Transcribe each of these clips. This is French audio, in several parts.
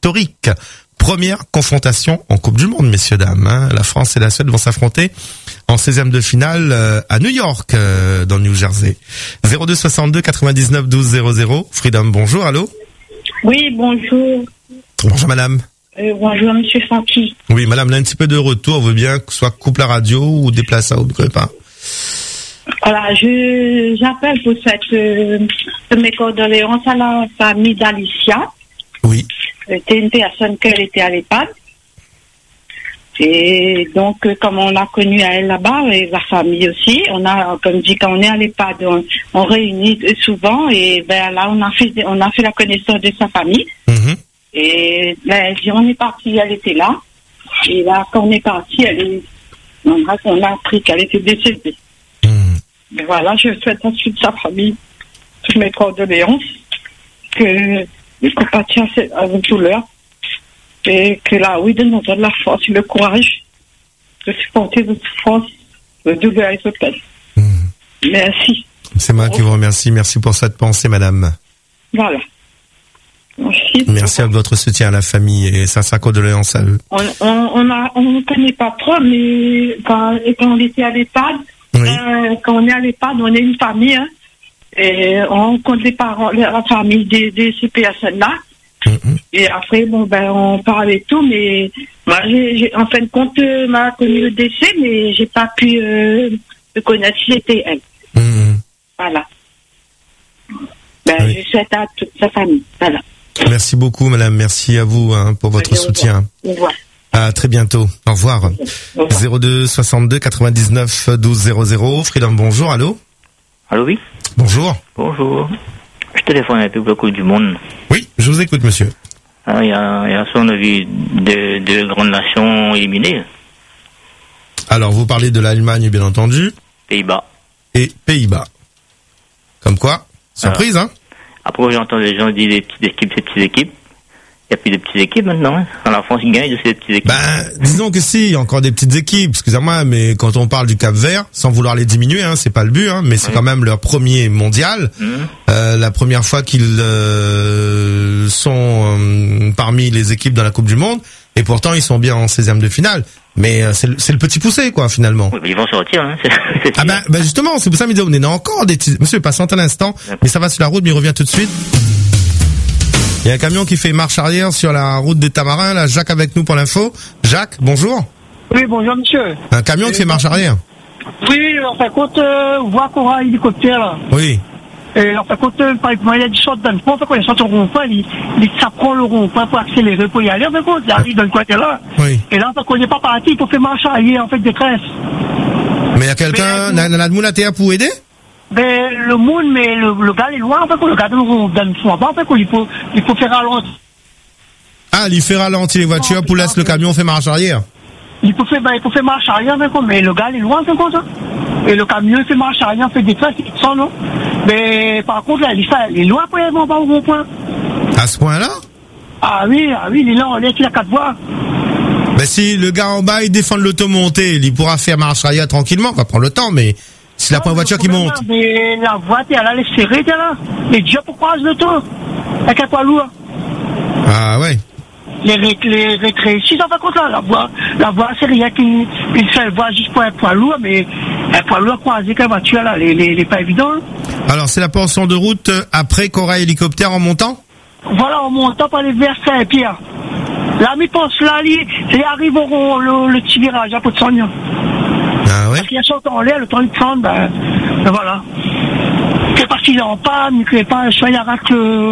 historique. Première confrontation en Coupe du Monde, messieurs, dames. Hein. La France et la Suède vont s'affronter en 16e de finale à New York, dans le New Jersey. 02 62 99 12 00. Freedom, bonjour, allô? Oui, bonjour. Bonjour, madame. Bonjour, monsieur Francky. Oui, madame, là, un petit peu de retour. Vous veut bien que ce soit coupe la radio ou déplace ça, vous ne connaissez pas? Voilà, j'appelle pour mes condoléances à la famille d'Alicia. Oui. C'était une personne qui était à l'EHPAD. Et donc, comme on l'a connue à elle là-bas, et la famille aussi, comme dit, quand on est à l'EHPAD, on réunit souvent, et ben là, on a fait la connaissance de sa famille. Mm-hmm. Et ben, on est parti, elle était là. Et là, quand on est parti, on a appris qu'elle était décédée. Mm-hmm. Et voilà, je souhaite ensuite sa famille toutes mes condoléances, que compatis avec douleur, et que là, oui, de nous donne la force et le courage de supporter votre souffrance, de douleur et de peine. Mmh. Merci. C'est moi qui vous remercie. Merci pour cette pensée, madame. Voilà. Merci à votre soutien à la famille et sa condoléance à eux. On ne connaît pas trop, mais quand on était à l'EHPAD, oui. Quand on est à l'EHPAD, on est une famille, hein, et on rencontre les parents, la famille de ces personnes-là. Mm-hmm. Et après, on parle et tout, mais moi, en fin de compte, m'a connu le décès, mais j'ai pas pu connaître si c'était elle. Mm-hmm. Voilà. Oui. Je souhaite à toute sa famille. Voilà. Merci beaucoup, madame. Merci à vous pour votre soutien. Au revoir. À très bientôt. Au revoir. 02 62 99 12 00. Freedom, bonjour. Allô? Allô, oui. Bonjour. Bonjour. Je téléphone un peu pour la Coupe du Monde. Oui, je vous écoute, monsieur. Il y a on a vu deux grandes nations éliminées. Alors, vous parlez de l'Allemagne, bien entendu. Pays-Bas. Et Pays-Bas. Comme quoi? Surprise, hein? Après, j'entends les gens dire des petites équipes. Il n'y a plus de petites équipes maintenant. Hein. La France, il gagne de ces petites équipes. Disons que si, il y a encore des petites équipes. Excusez-moi, mais quand on parle du Cap-Vert, sans vouloir les diminuer, hein, c'est pas le but, hein, mais c'est quand même leur premier mondial. La première fois qu'ils sont parmi les équipes dans la Coupe du Monde. Et pourtant, ils sont bien en 16e de finale. Mais c'est le petit poussé, quoi, finalement. Oui, mais ils vont sortir, hein. Justement, c'est pour ça que on est encore des petits... Monsieur, patiente un instant, mais ça va sur la route, mais il revient tout de suite. Il y a un camion qui fait marche arrière sur la route de Tamarin, là. Jacques avec nous pour l'info. Jacques, bonjour. Oui, bonjour, monsieur. Un camion qui fait marche arrière. Oui, en fait, compte, voit qu'on a un hélicoptère, là. Oui. Et en fait, compte, par exemple, il y a des sortes d'un point, en fait, quand il sort au rond-point, ça prend le rond-point pour accélérer, pour y aller, en fait, compte, il arrive dans le côté là. Oui. Et là, en fait, qu'on n'est pas parti, il faut faire marche arrière, en fait, détresse. Mais il y a quelqu'un, dans la moulatéa pour aider? Le monde, mais le gars est loin, en fait, le gars dans le fond, en fait, il faut faire ralentir. Ah, il fait ralentir les voitures pour laisser le camion faire marche arrière. Il faut faire marche arrière, mais le gars est loin, en fait, comme ça. Et le camion fait marche arrière, fait des traces, sans non. Mais par contre, là, il est loin, pour aller voir au bon point. À ce point-là? Ah oui, il est là, on laisse la 4 voies. Mais si le gars en bas, il défend l'automontée, il pourra faire marche arrière tranquillement, on va prendre le temps, mais... C'est la première voiture qui monte. Mais la voiture, elle allait serrer, là. Mais Dieu, pourquoi le temps? Avec un poids lourd. Ah, ouais. Les retraits, si ça va contre là, la voie, c'est rien qui, fait voie juste pour un poids lourd, mais un poids lourd croisé avec la voiture, là, les pas évident. Alors, c'est la portion de route après Cora Hélicoptère en montant? Voilà, en montant par les vers Saint-Pierre. Là, mi pense là, il arrive au le petit virage, à Pot-de-Sogne. Ah ouais? Parce qu'il y a son temps en l'air, le temps de prendre, ben voilà. C'est parce qu'il est en panne, soit il rate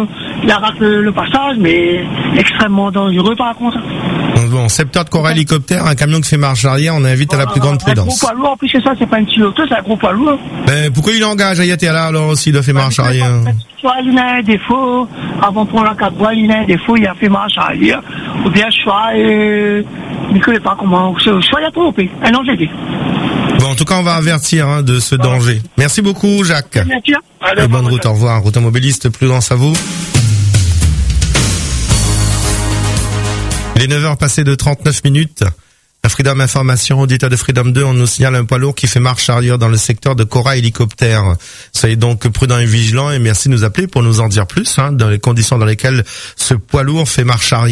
le passage, mais extrêmement dangereux par contre. Bon, 70 Cora Hélicoptère, un camion qui fait marche arrière, on invite à la plus grande prudence. Un gros poids lourd, en plus c'est ça, c'est pas une petite auto, c'est un gros poids lourd. Pourquoi il engage à Yatera alors s'il doit faire marche arrière? Soit il a un défaut, avant de prendre la 4 voies, il a un défaut, il a fait marche arrière. Ou bien soit, il ne connaît pas comment, soit il a trompé, un angélique. Bon, en tout cas, on va avertir de ce danger. Merci beaucoup, Jacques. Merci. Et bonne route, au revoir. Automobiliste, prudence à vous. Il est 9h passées de 39 minutes. À Freedom Information, auditeur de Freedom 2, on nous signale un poids lourd qui fait marche arrière dans le secteur de Cora Hélicoptère. Soyez donc prudents et vigilants et merci de nous appeler pour nous en dire plus, dans les conditions dans lesquelles ce poids lourd fait marche arrière.